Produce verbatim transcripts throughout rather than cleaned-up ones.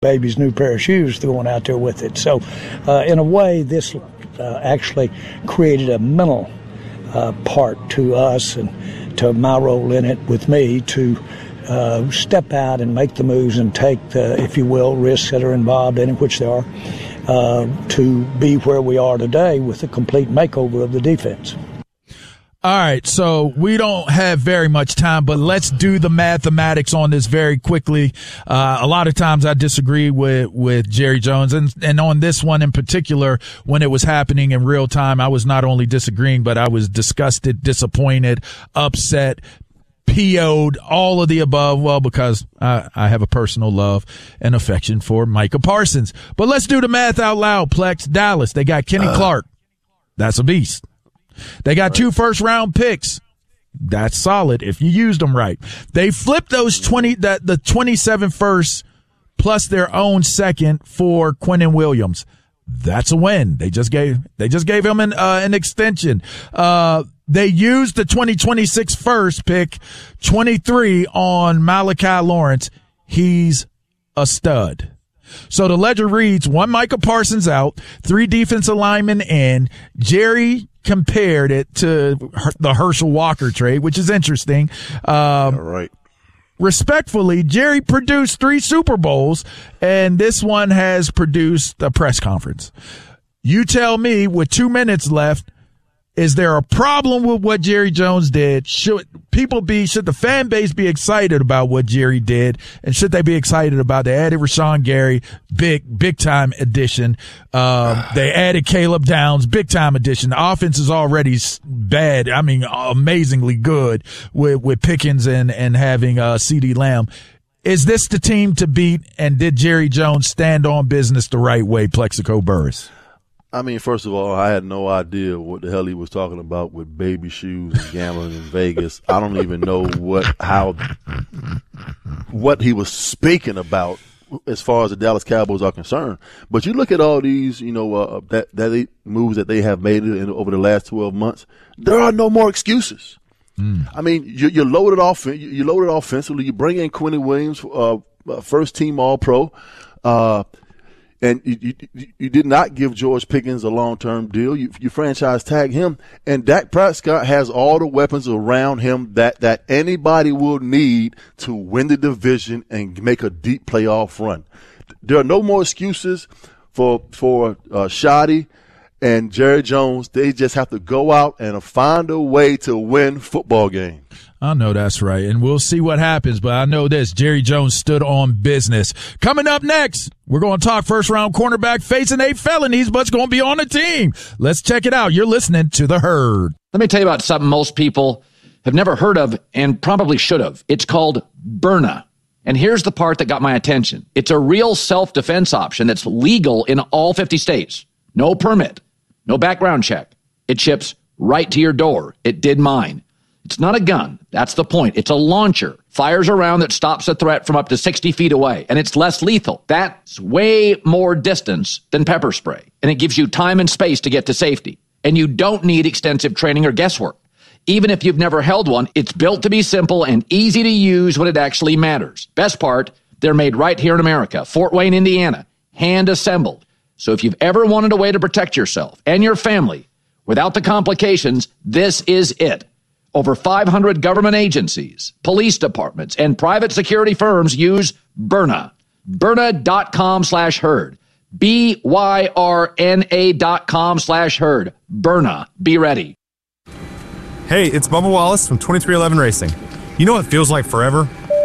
baby's new pair of shoes going out there with it. So uh, in a way, this uh, actually created a mental uh, part to us and to my role in it with me to uh, step out and make the moves and take the, if you will, risks that are involved in it, which there are, uh, to be where we are today with a complete makeover of the defense. All right, so we don't have very much time, but let's do the mathematics on this very quickly. Uh, a lot of times I disagree with, with Jerry Jones, and, and on this one in particular, when it was happening in real time, I was not only disagreeing, but I was disgusted, disappointed, upset, P O'd, all of the above. Well, because I, I have a personal love and affection for Micah Parsons. But let's do the math out loud, Plex. Dallas, they got Kenny uh. Clark. That's a beast. They got two first-round picks. That's solid if you used them right. They flipped those twenty, that the twenty-seven first plus their own second for Quinnen Williams. That's a win. They just gave they just gave him an uh, an extension. Uh, they used the twenty twenty-six first pick, twenty-three on Malachi Lawrence. He's a stud. So the ledger reads: one Micah Parsons out, three defensive linemen in. Jerry compared it to the Herschel Walker trade, which is interesting. Um, All right. Respectfully, Jerry produced three Super Bowls, and this one has produced a press conference. You tell me, with two minutes left, is there a problem with what Jerry Jones did? Should people be, should the fan base be excited about what Jerry did? And should they be excited about they added Rashawn Gary, big, big time addition. Um, they added Caleb Downs, big time addition. The offense is already bad. I mean, amazingly good with, with Pickens and, and having, uh, CeeDee Lamb. Is this the team to beat? And did Jerry Jones stand on business the right way, Plexico Burris? I mean, first of all, I had no idea what the hell he was talking about with baby shoes and gambling in Vegas. I don't even know what, how, what he was speaking about as far as the Dallas Cowboys are concerned. But you look at all these, you know, uh, that, that they, moves that they have made in, over the last twelve months. There are no more excuses. Mm. I mean, you, you're loaded off, you're loaded offensively. You bring in Quinnen Williams, uh, first team All Pro. Uh, And you, you, you did not give George Pickens a long-term deal. You, you franchise tag him. And Dak Prescott has all the weapons around him that, that anybody will need to win the division and make a deep playoff run. There are no more excuses for, for, uh, Shoddy and Jerry Jones. They just have to go out and find a way to win football games. I know that's right, and we'll see what happens, but I know this. Jerry Jones stood on business. Coming up next, we're going to talk first-round cornerback facing eight felonies, but it's going to be on the team. Let's check it out. You're listening to The Herd. Let me tell you about something most people have never heard of and probably should have. It's called Byrna. And here's the part that got my attention. It's a real self-defense option that's legal in all fifty states. No permit, no background check. It ships right to your door. It did mine. It's not a gun. That's the point. It's a launcher. Fires a round that stops a threat from up to sixty feet away, and it's less lethal. That's way more distance than pepper spray, and it gives you time and space to get to safety. And you don't need extensive training or guesswork. Even if you've never held one, it's built to be simple and easy to use when it actually matters. Best part, they're made right here in America, Fort Wayne, Indiana, hand assembled. So if you've ever wanted a way to protect yourself and your family without the complications, this is it. Over five hundred government agencies, police departments, and private security firms use Byrna. Byrna.com slash herd. B Y R N A dot com slash herd. Byrna. Be ready. Hey, it's Bubba Wallace from twenty-three eleven Racing. You know what feels like forever?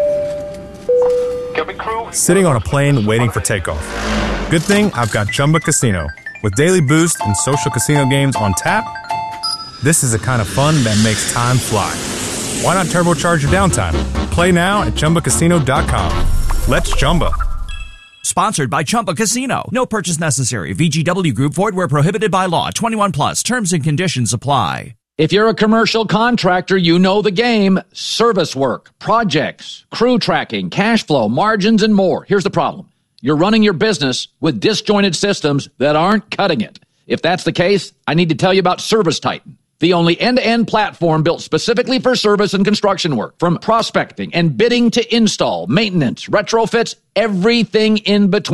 Sitting on a plane waiting for takeoff. Good thing I've got Chumba Casino. With daily boost and social casino games on tap, this is the kind of fun that makes time fly. Why not turbocharge your downtime? Play now at Chumba Casino dot com. Let's Chumba. Sponsored by Chumba Casino. No purchase necessary. V G W Group. Void where prohibited by law. twenty-one plus. Terms and conditions apply. If you're a commercial contractor, you know the game. Service work, projects, crew tracking, cash flow, margins, and more. Here's the problem. You're running your business with disjointed systems that aren't cutting it. If that's the case, I need to tell you about Service Titan, the only end-to-end platform built specifically for service and construction work. From prospecting and bidding to install, maintenance, retrofits, everything in between.